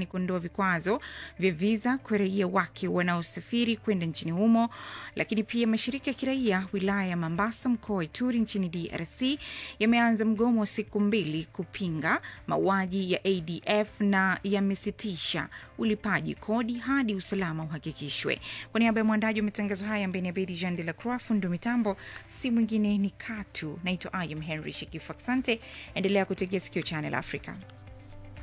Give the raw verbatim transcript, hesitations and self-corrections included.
Marekani kuondoa vikwazo vya visa kwa raia wake wanaosafiri kwenda nchini humo. Lakini pia mashirika ya kiraia wilaya ya Mombasa mkoa wa Ituri nchini D R C yameanza mgomo wa siku mbili kupinga mauaji ya A D F na yamesitisha ulipaji kodi hadi usalama uhakikishwe. Kwa niaba ya mwandaji wa matangazo haya Mbeni Abedi Jean de la Croix, fundo mitambo si mwingine ni Katu. Naitwa I am Henry Shekifu. Asante, endelea kutegea sikio Channel Africa.